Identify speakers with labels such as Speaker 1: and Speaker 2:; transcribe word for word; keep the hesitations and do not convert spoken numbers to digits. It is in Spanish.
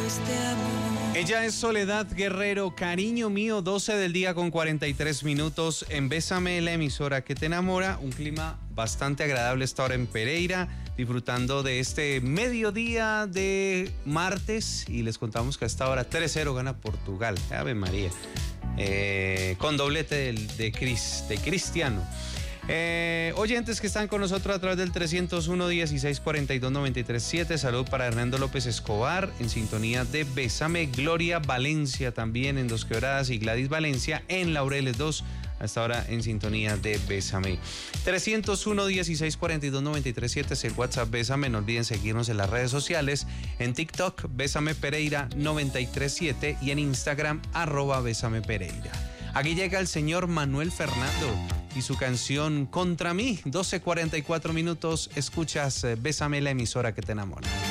Speaker 1: este amor.
Speaker 2: Ella es Soledad Guerrero, cariño mío, doce del día con cuarenta y tres minutos en Bésame, la emisora que te enamora. Un clima bastante agradable esta hora en Pereira, disfrutando de este mediodía de martes. Y les contamos que a esta hora tres cero gana Portugal. Ave María. Eh, con doblete de, de, Chris, de Cristiano. Eh, oyentes que están con nosotros a través del trescientos uno, dieciséis cuarenta y dos, noventa y tres siete. Salud para Hernando López Escobar en sintonía de Bésame. Gloria Valencia también en Dos Quebradas y Gladys Valencia en Laureles dos. Hasta ahora en sintonía de Bésame. trescientos uno, dieciséis cuarenta y dos, noventa y tres siete es el WhatsApp Bésame. No olviden seguirnos en las redes sociales. En TikTok, Bésame Pereira noventa y tres siete y en Instagram, arroba Bésame Pereira. Aquí llega el señor Manuel Fernando y su canción Contra mí. doce cuarenta y cuatro minutos. Escuchas Bésame, la emisora que te enamora.